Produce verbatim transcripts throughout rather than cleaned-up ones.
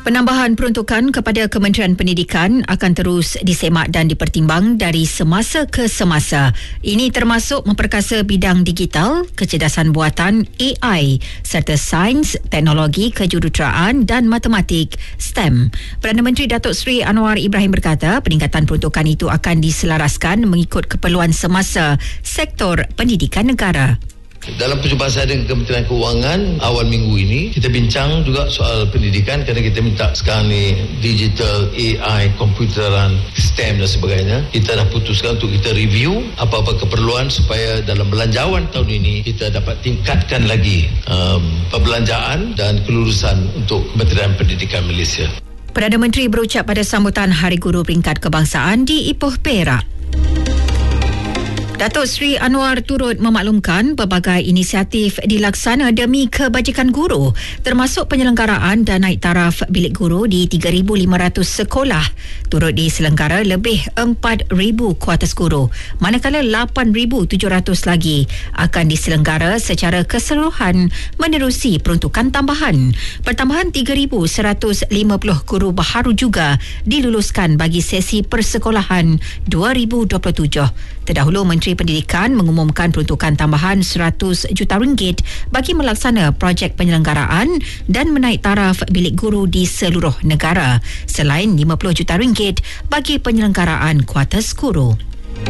Penambahan peruntukan kepada Kementerian Pendidikan akan terus disemak dan dipertimbang dari semasa ke semasa. Ini termasuk memperkasa bidang digital, kecerdasan buatan A I serta sains, teknologi, kejuruteraan dan matematik STEM. Perdana Menteri Datuk Seri Anwar Ibrahim berkata peningkatan peruntukan itu akan diselaraskan mengikut keperluan semasa sektor pendidikan negara. Dalam perjumpaan saya dengan Kementerian Keuangan awal minggu ini, kita bincang juga soal pendidikan kerana kita minta sekarang ni digital, A I, komputeran, STEM dan sebagainya. Kita dah putuskan untuk kita review apa-apa keperluan supaya dalam belanjawan tahun ini kita dapat tingkatkan lagi um, perbelanjaan dan kelulusan untuk Kementerian Pendidikan Malaysia. Perdana Menteri berucap pada sambutan Hari Guru Peringkat Kebangsaan di Ipoh, Perak. Datuk Seri Anwar turut memaklumkan pelbagai inisiatif dilaksana demi kebajikan guru, termasuk penyelenggaraan dan naik taraf bilik guru di tiga ribu lima ratus sekolah. Turut diselenggara lebih empat ribu kuartus guru, manakala lapan ribu tujuh ratus lagi akan diselenggara secara keseluruhan menerusi peruntukan tambahan. Pertambahan tiga ribu seratus lima puluh guru baharu juga diluluskan bagi sesi persekolahan dua ribu dua puluh tujuh. Terdahulu, Menteri Pendidikan mengumumkan peruntukan tambahan seratus juta ringgit bagi melaksana projek penyelenggaraan dan menaik taraf bilik guru di seluruh negara, selain lima puluh juta ringgit bagi penyelenggaraan kuartus guru.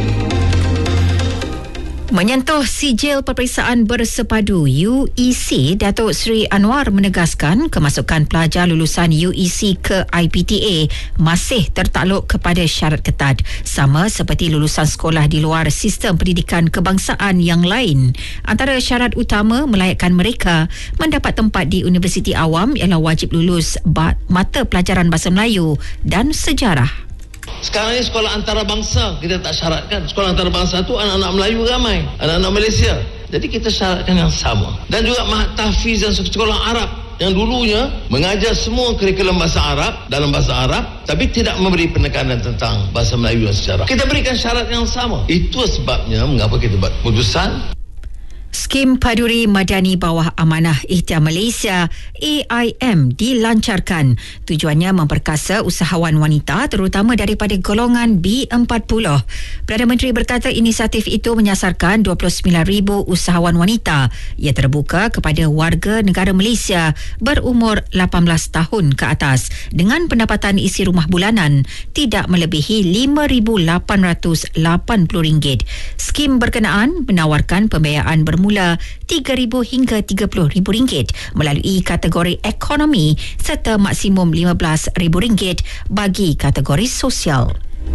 Menyentuh sijil peperiksaan bersepadu U E C, Datuk Seri Anwar menegaskan kemasukan pelajar lulusan U E C ke I P T A masih tertakluk kepada syarat ketat, sama seperti lulusan sekolah di luar sistem pendidikan kebangsaan yang lain. Antara syarat utama melayakkan mereka mendapat tempat di universiti awam ialah wajib lulus mata pelajaran Bahasa Melayu dan sejarah. Sekarang ni sekolah antarabangsa kita tak syaratkan. Sekolah antarabangsa tu anak-anak Melayu ramai, anak-anak Malaysia. Jadi kita syaratkan yang sama. Dan juga Mahat Tahfiz dan sekolah Arab yang dulunya mengajar semua kurikulum bahasa Arab dalam bahasa Arab, tapi tidak memberi penekanan tentang bahasa Melayu dan sejarah. Kita berikan syarat yang sama. Itu sebabnya mengapa kita buat putusan. Skim Paduri Madani Bawah Amanah Ikhtiar Malaysia A I M dilancarkan. Tujuannya memperkasa usahawan wanita terutama daripada golongan B empat puluh. Perdana Menteri berkata inisiatif itu menyasarkan dua puluh sembilan ribu usahawan wanita. Ia terbuka kepada warga negara Malaysia berumur lapan belas tahun ke atas dengan pendapatan isi rumah bulanan tidak melebihi lima ribu lapan ratus lapan puluh ringgit. Skim berkenaan menawarkan pembiayaan ber mula tiga ribu hingga tiga puluh ribu ringgit melalui kategori ekonomi serta maksimum lima belas ribu ringgit bagi kategori sosial.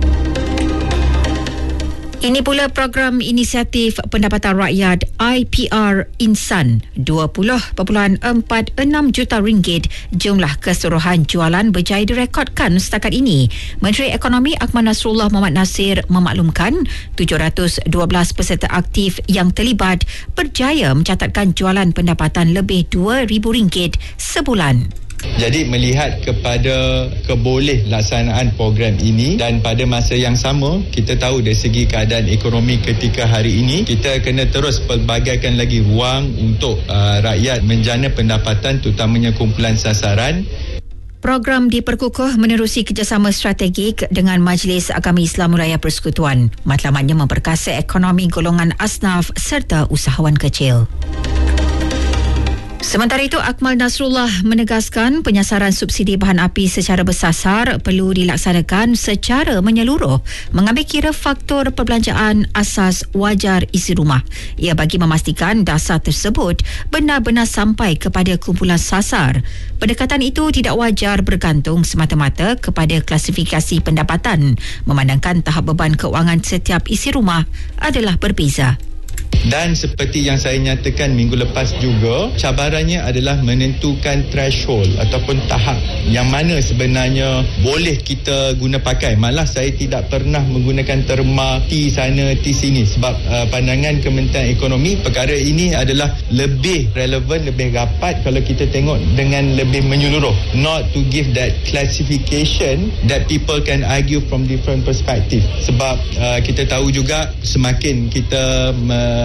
Ini pula program inisiatif pendapatan rakyat I P R Insan, dua puluh perpuluhan empat enam juta ringgit jumlah keseluruhan jualan berjaya direkodkan setakat ini. Menteri Ekonomi Akmal Nasrullah Mohamad Nasir memaklumkan tujuh ratus dua belas peserta aktif yang terlibat berjaya mencatatkan jualan pendapatan lebih dua ribu ringgit sebulan. Jadi melihat kepada keboleh laksanaan program ini dan pada masa yang sama kita tahu dari segi keadaan ekonomi ketika hari ini kita kena terus pelbagaikan lagi ruang untuk uh, rakyat menjana pendapatan terutamanya kumpulan sasaran. Program diperkukuh menerusi kerjasama strategik dengan Majlis Agama Islam Raya Persekutuan. Matlamatnya memperkasa ekonomi golongan asnaf serta usahawan kecil. Sementara itu, Akmal Nasrullah menegaskan penyasaran subsidi bahan api secara bersasar perlu dilaksanakan secara menyeluruh mengambil kira faktor perbelanjaan asas wajar isi rumah. Ia bagi memastikan dasar tersebut benar-benar sampai kepada kumpulan sasar. Pendekatan itu tidak wajar bergantung semata-mata kepada klasifikasi pendapatan, memandangkan tahap beban keuangan setiap isi rumah adalah berbeza. Dan seperti yang saya nyatakan minggu lepas juga, cabarannya adalah menentukan threshold ataupun tahap yang mana sebenarnya boleh kita guna pakai. Malah saya tidak pernah menggunakan terma T sana, T sini sebab uh, pandangan Kementerian Ekonomi perkara ini adalah lebih relevan, lebih rapat kalau kita tengok dengan lebih menyeluruh. Not to give that classification that people can argue from different perspective. Sebab uh, kita tahu juga semakin kita uh,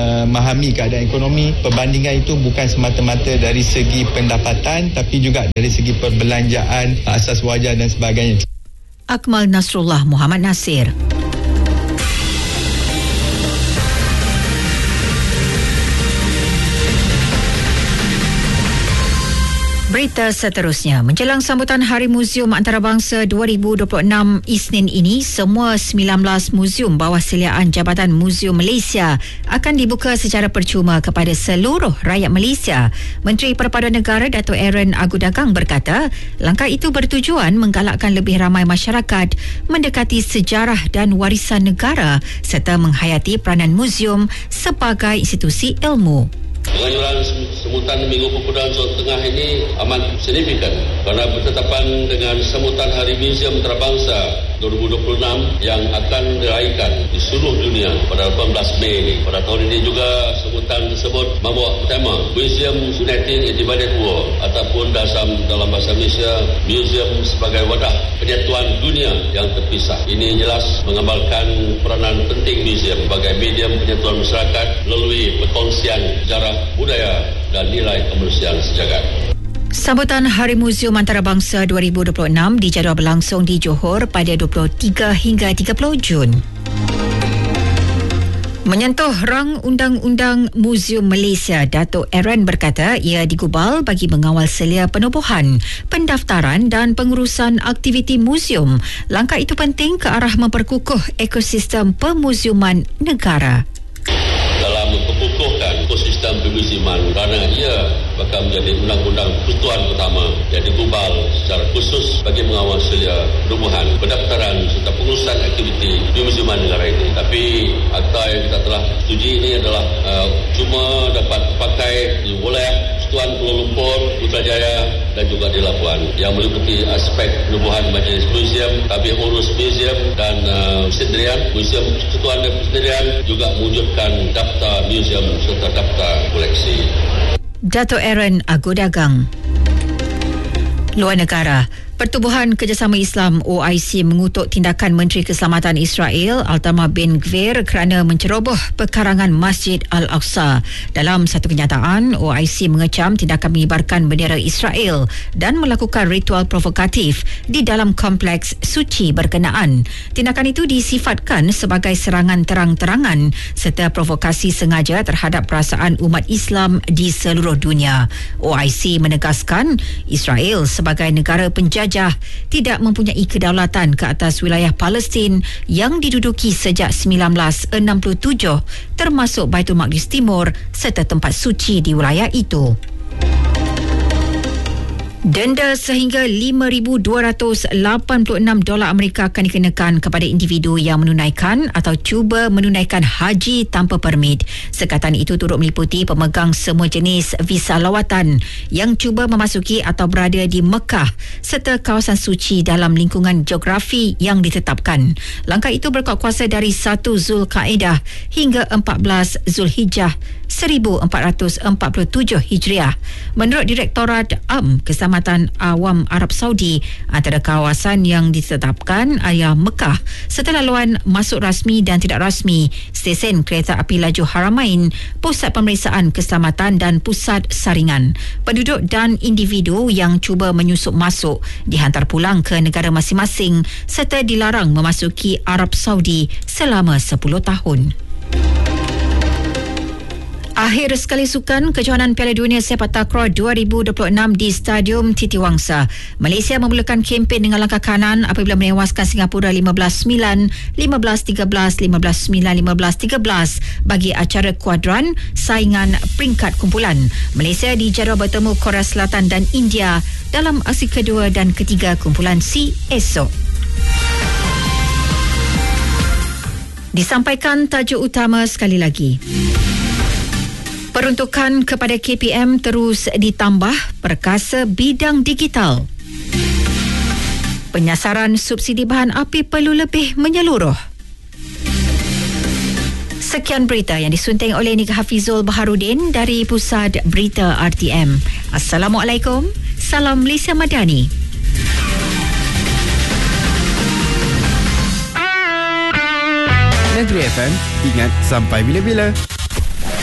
memahami keadaan ekonomi. Perbandingan itu bukan semata-mata dari segi pendapatan tapi juga dari segi perbelanjaan, asas wajar dan sebagainya. Akmal Nasrullah Muhammad Nasir. Berita seterusnya, menjelang sambutan Hari Muzium Antarabangsa dua ribu dua puluh enam Isnin ini, semua sembilan belas muzium bawah seliaan Jabatan Muzium Malaysia akan dibuka secara percuma kepada seluruh rakyat Malaysia. Menteri Perpaduan Negara Datuk Aaron Agudagang berkata, langkah itu bertujuan menggalakkan lebih ramai masyarakat mendekati sejarah dan warisan negara serta menghayati peranan muzium sebagai institusi ilmu. Penganjuran sambutan Minggu Pemuda Sulawesi Tengah ini amat signifikan kerana bertetapan dengan sambutan Hari Muzium Antarabangsa dua ribu dua puluh enam yang akan diraihkan di seluruh dunia pada lapan belas Mei ini. Pada tahun ini juga sambutan tersebut membawa tema Museum Uniting Divided World ataupun dalam, dalam bahasa Malaysia Museum sebagai wadah penyatuan dunia yang terpisah. Ini jelas mengambalkan peranan penting museum sebagai medium penyatuan masyarakat melalui perkongsian sejarah, budaya dan nilai kemanusiaan sejagat. Sambutan Hari Muzium Antarabangsa dua ribu dua puluh enam dijadual berlangsung di Johor pada dua puluh tiga hingga tiga puluh Jun. Menyentuh rang Undang-Undang Muzium Malaysia, Datuk Aaron berkata ia digubal bagi mengawal selia penubuhan, pendaftaran dan pengurusan aktiviti muzium. Langkah itu penting ke arah memperkukuh ekosistem pemuziuman negara. Dalam memperkukuhkan ekosistem pemuziuman kerana ia bakal menjadi undang-undang persekutuan utama yang digubal secara khusus bagi mengawal selia penubuhan, pendaftaran serta pengurusan aktiviti pemuziuman negara ini. Tapi akta yang kita telah setujui ini adalah uh, cuma dapat dipakai di wilayah Persekutuan Kuala Lumpur, Putrajaya dan juga di Labuan yang meliputi aspek penubuhan majlis muzium, tabir urus muzium dan uh, persendirian, muzium persekutuan dan persendirian juga mewujudkan daftar muzium serta daftar koleksi. Datuk Aaron Agudagang. Luar negara, Pertubuhan Kerjasama Islam O I C mengutuk tindakan Menteri Keselamatan Israel Itamar Ben-Gvir kerana menceroboh pekarangan Masjid Al-Aqsa. Dalam satu kenyataan, O I C mengecam tindakan mengibarkan bendera Israel dan melakukan ritual provokatif di dalam kompleks suci berkenaan. Tindakan itu disifatkan sebagai serangan terang-terangan serta provokasi sengaja terhadap perasaan umat Islam di seluruh dunia. O I C menegaskan Israel sebagai negara penjajah tidak mempunyai kedaulatan ke atas wilayah Palestin yang diduduki sejak sembilan belas enam puluh tujuh, termasuk Baitul Maqdis Timur serta tempat suci di wilayah itu. Denda sehingga lima ribu dua ratus lapan puluh enam dolar Amerika akan dikenakan kepada individu yang menunaikan atau cuba menunaikan haji tanpa permit. Sekatan itu turut meliputi pemegang semua jenis visa lawatan yang cuba memasuki atau berada di Mekah serta kawasan suci dalam lingkungan geografi yang ditetapkan. Langkah itu berkuat kuasa dari satu Zulkaedah hingga empat belas Zulhijjah seribu empat ratus empat puluh tujuh Hijriah. Menurut Direktorat Am Keselamatan Awam Arab Saudi, antara kawasan yang ditetapkan adalah Mekah serta laluan masuk rasmi dan tidak rasmi, stesen kereta api laju Haramain, pusat pemeriksaan keselamatan dan pusat saringan. Penduduk dan individu yang cuba menyusup masuk dihantar pulang ke negara masing-masing serta dilarang memasuki Arab Saudi selama sepuluh tahun. Akhir sekali sukan kejohanan Piala Dunia Sepak Takraw dua ribu dua puluh enam di Stadium Titiwangsa. Malaysia memulakan kempen dengan langkah kanan apabila menewaskan Singapura lima belas sembilan, lima belas tiga belas, lima belas sembilan, lima belas tiga belas bagi acara kuadran saingan peringkat kumpulan. Malaysia dijadual bertemu Korea Selatan dan India dalam aksi kedua dan ketiga kumpulan C esok. Disampaikan tajuk utama sekali lagi. Peruntukan kepada K P M terus ditambah perkasa bidang digital. Penyasaran subsidi bahan api perlu lebih menyeluruh. Sekian berita yang disunting oleh Nik Hafizul Baharudin dari Pusat Berita R T M. Assalamualaikum. Salam Malaysia Madani. Negeri F M, ingat sampai bila-bila.